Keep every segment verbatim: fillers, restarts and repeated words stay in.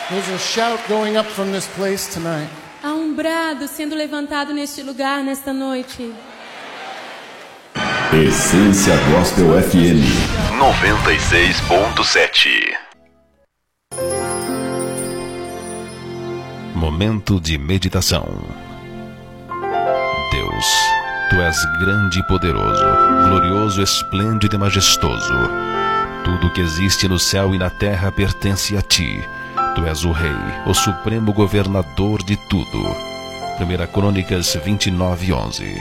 There's a shout going up from this place tonight. Há um brado sendo levantado neste lugar nesta noite. Essência Gospel F M noventa e seis ponto sete. Momento de meditação. Deus, Tu és grande e poderoso, glorioso, esplêndido e majestoso. Tudo que existe no céu e na terra pertence a Ti. Tu és o Rei, o supremo governador de tudo. Primeira Crônicas vinte e nove, onze.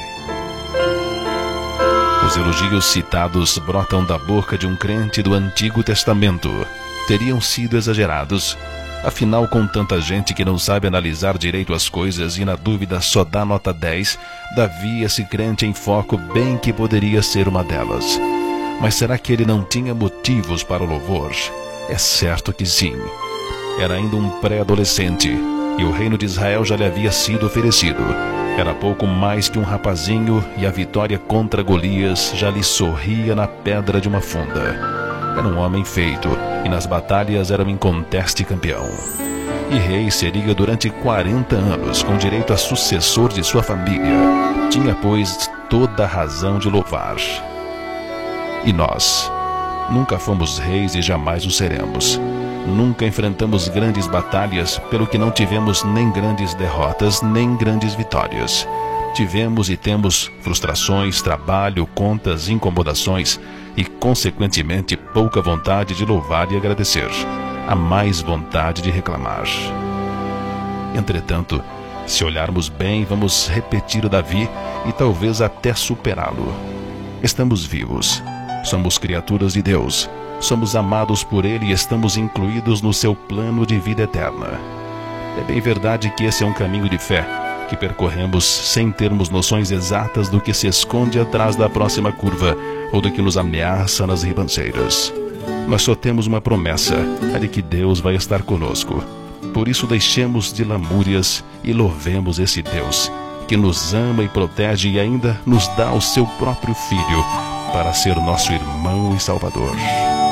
Os elogios citados brotam da boca de um crente do Antigo Testamento. Teriam sido exagerados. Afinal, com tanta gente que não sabe analisar direito as coisas e na dúvida só dá nota dez, Davi, esse crente em foco, bem que poderia ser uma delas. Mas será que ele não tinha motivos para o louvor? É certo que sim. Era ainda um pré-adolescente e o reino de Israel já lhe havia sido oferecido. Era pouco mais que um rapazinho e a vitória contra Golias já lhe sorria na pedra de uma funda. Era um homem feito, e nas batalhas era um inconteste campeão. E rei seria durante quarenta anos, com direito a sucessor de sua família. Tinha, pois, toda a razão de louvar. E nós? Nunca fomos reis e jamais o seremos. Nunca enfrentamos grandes batalhas, pelo que não tivemos nem grandes derrotas, nem grandes vitórias. Tivemos e temos frustrações, trabalho, contas, incomodações e, consequentemente, pouca vontade de louvar e agradecer. Há mais vontade de reclamar. Entretanto, se olharmos bem, vamos repetir o Davi e talvez até superá-lo. Estamos vivos. Somos criaturas de Deus. Somos amados por Ele e estamos incluídos no seu plano de vida eterna. É bem verdade que esse é um caminho de fé, que percorremos sem termos noções exatas do que se esconde atrás da próxima curva ou do que nos ameaça nas ribanceiras. Mas só temos uma promessa, a de que Deus vai estar conosco. Por isso deixemos de lamúrias e louvemos esse Deus, que nos ama e protege e ainda nos dá o seu próprio Filho, para ser nosso irmão e Salvador.